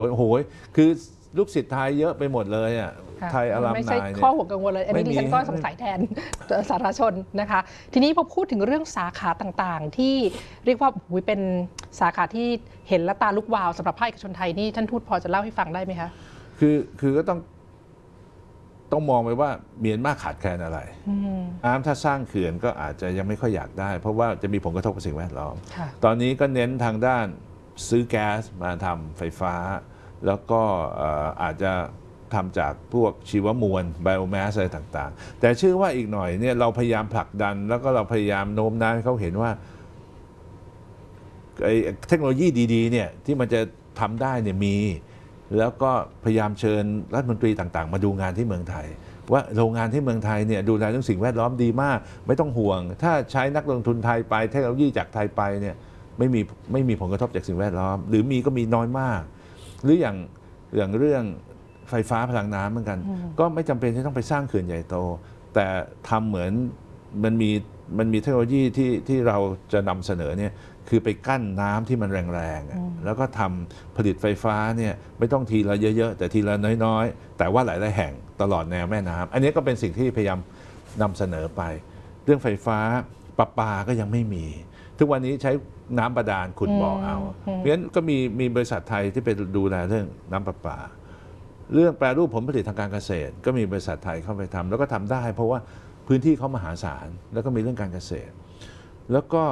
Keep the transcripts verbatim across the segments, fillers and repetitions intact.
โอ้โหคือลูกศิษย์ไทยเยอะไปหมดเลยอ่ะไทยอารามนายไม่ใช่ข้อห่วงกังวลเลยอันนี้ดิฉันก็สงสัยแทนสาธารณชนนะคะทีนี้พอพูดถึงเรื่องสาขาต่างๆที่เรียกว่าเป็นสาขาที่เห็นและตาลุกวาวสำหรับภาคเอกชนไทยนี่ท่านทูตพอจะเล่าให้ฟังได้ไหมคะคือคือก็ต้องต้องมองไปว่าเมียนมาขาดแคลนอะไรน้ำถ้าสร้างเขื่อนก็อาจจะยังไม่ค่อยอยากได้เพราะว่าจะมีผลกระทบกับสิ่งแวดล้อมตอนนี้ก็เน้นทางด้านซื้อแก๊สมาทำไฟฟ้าแล้วก็อาจจะทำจากพวกชีวมวลไบโอแมสอะไรต่างๆแต่เชื่อว่าอีกหน่อยเนี่ยเราพยายามผลักดันแล้วก็เราพยายามโน้มน้าวให้เขาเห็นว่าไอ้เทคโนโลยีดีๆเนี่ยที่มันจะทำได้เนี่ยมีแล้วก็พยายามเชิญรัฐมนตรีต่างๆมาดูงานที่เมืองไทยว่าโรงงานที่เมืองไทยเนี่ยดูแลเรื่องสิ่งแวดล้อมดีมากไม่ต้องห่วงถ้าใช้นักลงทุนไทยไปเทคโนโลยีจากไทยไปเนี่ยไม่มีไม่มีผลกระทบจากสิ่งแวดล้อมหรือมีก็มีน้อยมากหรืออย่างอย่างเรื่องไฟฟ้าพลังน้ำเหมือนกันก็ไม่จำเป็นที่ต้องไปสร้างเขื่อนใหญ่โตแต่ทำเหมือนมันมีมันมีเทคโนโลยีที่ที่เราจะนำเสนอเนี่ยคือไปกั้นน้ำที่มันแรงๆแล้วก็ทำผลิตไฟฟ้าเนี่ยไม่ต้องทีละเยอะๆแต่ทีละน้อยๆแต่ว่าหลายๆแห่งตลอดแนวแม่น้ำอันนี้ก็เป็นสิ่งที่พยายามนำเสนอไปเรื่องไฟฟ้าประปาก็ยังไม่มีทุกวันนี้ใช้น้ำบาดาลขุดบ่อเอาเพราะฉะนั้นก็มีมีบริษัทไทยที่ไปดูแลเรื่องน้ำประปาเรื่องแปรรูปผลผลิตทางการเกษตรก็มีบริษัทไทยเข้าไปทำแล้วก็ทำได้เพราะว่าพื้นที่เขามหาศาลแล้วก็มีเรื่องการเกษตรแล้วก็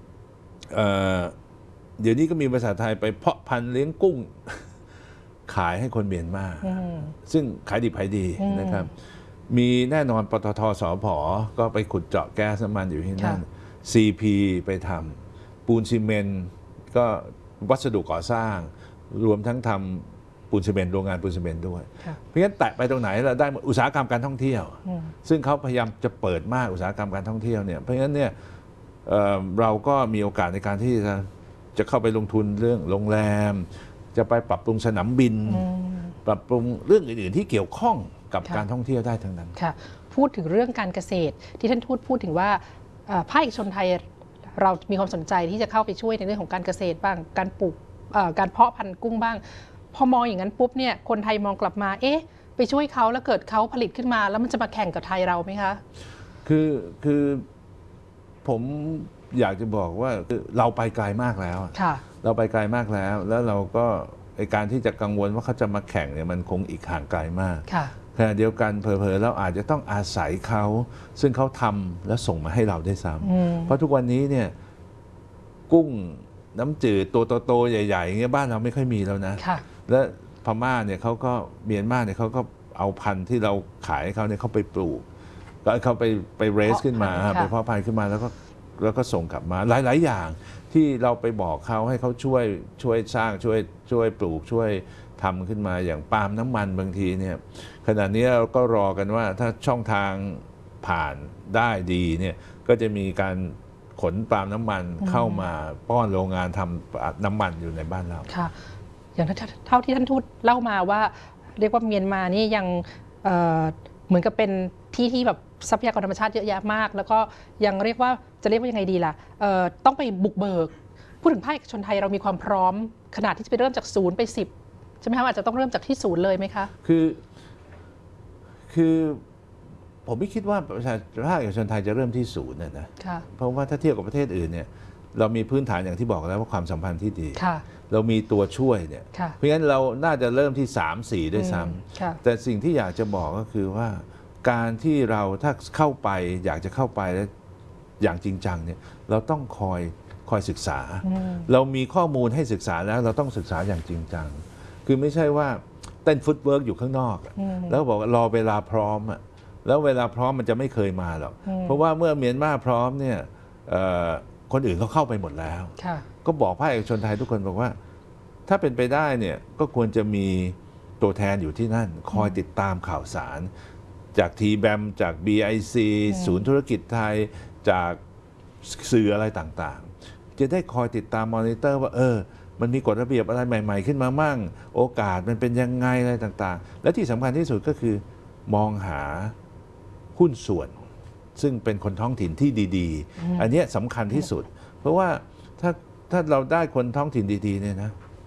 เดี๋ยวนี้ก็มีบริษัทไทยไปเพาะพันธุ์เลี้ยงกุ้งขายให้คนเมียนมาซึ่งขายดิบขายดีนะครับมีแน่นอนปตท.สผ.ก็ไปขุดเจาะแก๊สน้ำมันอยู่ที่นั่น ซี พี ไปทำปูนซีเมนต์ก็วัสดุก่อสร้างรวมทั้งทำปูนซีเมนต์โรงงานปูนซีเมนต์ด้วยเพราะฉะนั้นแตะไปตรงไหนเราได้อุตสาหกรรมการท่องเที่ยวซึ่งเขาพยายามจะเปิดมากอุตสาหกรรมการท่องเที่ยวเนี่ยเพราะฉะนั้นเนี่ยเเราก็มีโอกาสในการที่จะจะเข้าไปลงทุนเรื่องโรงแรมจะไปปรับปรุงสนามบินปรับปรุงเรื่องอื่นๆที่เกี่ยวข้องกับการท่องเที่ยวได้ทั้งนั้นค่ะพูดถึงเรื่องการเกษตรที่ท่านทูตพูดถึงว่าภาคเอกชนไทยเรามีความสนใจที่จะเข้าไปช่วยในเรื่องของการเกษตรบ้างการปลูกการเพาะพันธุ์กุ้งบ้างพอมองอย่างนั้นปุ๊บเนี่ยคนไทยมองกลับมาเอ๊ะไปช่วยเขาแล้วเกิดเขาผลิตขึ้นมาแล้วมันจะมาแข่งกับไทยเราไหมคะคือคือผมอยากจะบอกว่าเราไปไกลมากแล้วเราไปไกลมากแล้วแล้วเราก็ในการที่จะกังวลว่าเขาจะมาแข่งเนี่ยมันคงอีกห่างไกลมากขณะเดียวกันเผลอๆเราอาจจะต้องอาศัยเขาซึ่งเขาทำแล้วส่งมาให้เราได้ซ้ำเพราะทุกวันนี้เนี่ยกุ้งน้ำจืดตัวโตๆใหญ่ๆเงี้ยบ้านเราไม่ค่อยมีแล้วนะและพม่าเนี่ยเขาก็เมียนมาเนี่ยเขาก็เอาพันธุ์ที่เราขายให้เขาเนี่ยเขาไปปลูกก็เขาไปไปเรสขึ้นมาไปเพาะพันธุ์ขึ้นมาแล้วก็แล้วก็ส่งกลับมาหลายๆอย่างที่เราไปบอกเขาให้เขาช่วยช่วยสร้างช่วยช่วยปลูกช่วยทำขึ้นมาอย่างปาล์มน้ำมันบางทีเนี่ยขณะนี้เราก็รอกันว่าถ้าช่องทางผ่านได้ดีเนี่ยก็จะมีการขนปาล์มน้ำมันเข้ามาป้อนโรงงานทำน้ำมันอยู่ในบ้านเราค่ะอย่างเท่าที่ท่านทูตเล่ามาว่าเรียกว่าเมียนมานี่ยังเอ่อเหมือนกับเป็นที่ที่แบบทรัพยากรธรรมชาติเยอะแยะมากแล้วก็ยังเรียกว่าจะเรียกว่ายังไงดีล่ะต้องไปบุกเบิกพูดถึงภาคเอกชนไทยเรามีความพร้อมขนาดที่จะไปเริ่มจากศูนย์ไปสิบใช่ไหมคะอาจจะต้องเริ่มจากที่ศูนย์เลยไหมคะคือคือผมไม่คิดว่าประชาภาคเอกชนไทยจะเริ่มที่ศูนย์นะนะเพราะว่าถ้าเทียบกับประเทศอื่นเนี่ยเรามีพื้นฐานอย่างที่บอกแล้วว่าความสัมพันธ์ที่ดีเรามีตัวช่วยเนี่ยเพราะฉะนั้นเราน่าจะเริ่มที่สามสี่ด้วยซ้ำแต่สิ่งที่อยากจะบอกก็คือว่าการที่เราถ้าเข้าไปอยากจะเข้าไปแล้วอย่างจริงจังเนี่ยเราต้องคอยคอยศึกษาเรามีข้อมูลให้ศึกษาแล้วเราต้องศึกษาอย่างจริงจังคือไม่ใช่ว่าเต้นฟุตเวิร์กอยู่ข้างนอกแล้วบอกว่ารอเวลาพร้อมอ่ะแล้วเวลาพร้อมมันจะไม่เคยมาหรอกเพราะว่าเมื่อเมียนมาพร้อมเนี่ยคนอื่นเขาเข้าไปหมดแล้วก็บอกภาคเอกชนไทยทุกคนบอกว่าถ้าเป็นไปได้เนี่ยก็ควรจะมีตัวแทนอยู่ที่นั่นคอยติดตามข่าวสารจาก ที แบม จาก บี ไอ ซี ศูนย์ธุรกิจไทยจากสื่ออะไรต่างๆจะได้คอยติดตามมอนิเตอร์ว่าเออมันมีกฎระเบียบอะไรใหม่ๆขึ้นมามั่งโอกาสมันเป็นยังไงอะไรต่างๆและที่สำคัญที่สุดก็คือมองหาหุ้นส่วนซึ่งเป็นคนท้องถิ่นที่ดีๆอันนี้สำคัญที่สุดเพราะว่าถ้าถ้าเราได้คนท้องถิ่นดีๆเนี่ยนะ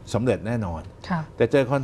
สำเร็จแน่นอนค่ะแต่เจอคอน